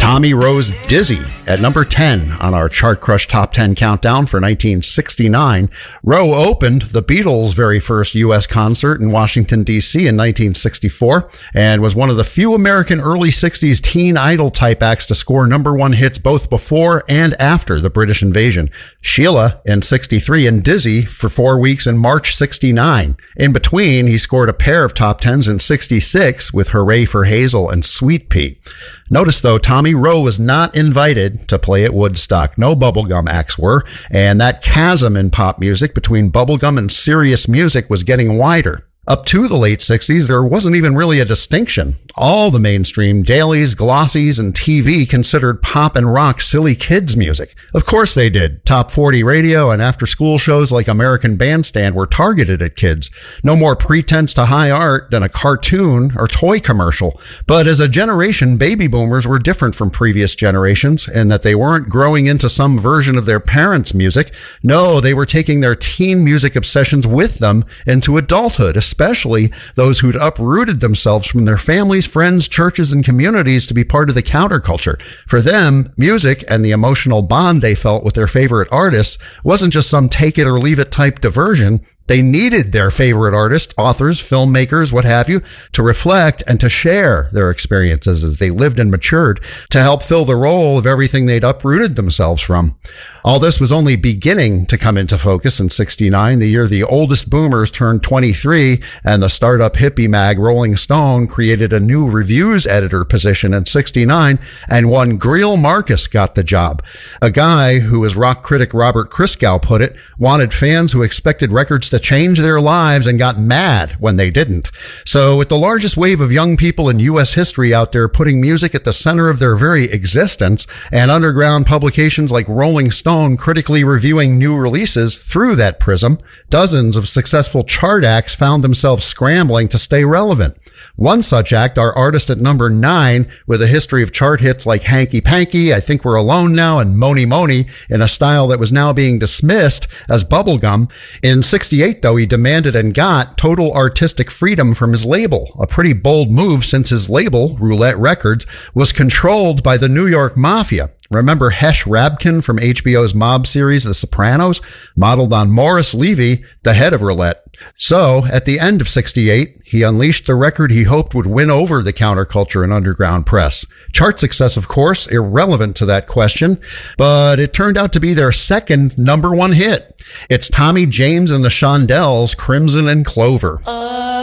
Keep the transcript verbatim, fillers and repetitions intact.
Tommy Roe's Dizzy at number ten on our Chart Crush Top ten Countdown for nineteen sixty-nine. Roe opened the Beatles' very first U S concert in Washington, D C in nineteen sixty-four and was one of the few American early sixties teen idol type acts to score number one hits both before and after the British invasion. Sheila in sixty-three and Dizzy for four weeks in March sixty-nine. In between, he scored a pair of top tens in sixty-six with Hooray for Hazel and Sweet Pea. Notice, though, Tommy Roe was not invited to play at Woodstock. No bubblegum acts were, and that chasm in pop music between bubblegum and serious music was getting wider. Up to the late sixties, there wasn't even really a distinction. All the mainstream dailies, glossies, and T V considered pop and rock silly kids music. Of course they did. Top forty radio and after-school shows like American Bandstand were targeted at kids. No more pretense to high art than a cartoon or toy commercial. But as a generation, baby boomers were different from previous generations in that they weren't growing into some version of their parents' music. No, they were taking their teen music obsessions with them into adulthood, especially those who'd uprooted themselves from their families, friends, churches, and communities to be part of the counterculture. For them, music and the emotional bond they felt with their favorite artists wasn't just some take it or leave it type diversion. They needed their favorite artists, authors, filmmakers, what have you, to reflect and to share their experiences as they lived and matured to help fill the role of everything they'd uprooted themselves from. All this was only beginning to come into focus in sixty-nine, the year the oldest boomers turned twenty-three, and the startup hippie mag Rolling Stone created a new reviews editor position in sixty-nine, and one Greil Marcus got the job. A guy who, as rock critic Robert Christgau put it, wanted fans who expected records to change their lives and got mad when they didn't. So with the largest wave of young people in U S history out there putting music at the center of their very existence, and underground publications like Rolling Stone critically reviewing new releases through that prism, dozens of successful chart acts found themselves scrambling to stay relevant. One such act, our artist at number nine, with a history of chart hits like Hanky Panky, I Think We're Alone Now, and Mony Mony, in a style that was now being dismissed as bubblegum. In sixty-eight, though, he demanded and got total artistic freedom from his label, a pretty bold move since his label, Roulette Records, was controlled by the New York Mafia. Remember Hesh Rabkin from H B O's mob series The Sopranos, modeled on Morris Levy, the head of Roulette. So, at the end of sixty-eight, he unleashed the record he hoped would win over the counterculture and underground press. Chart success, of course, irrelevant to that question, but it turned out to be their second number one hit. It's Tommy James and the Shondells' Crimson and Clover. Uh.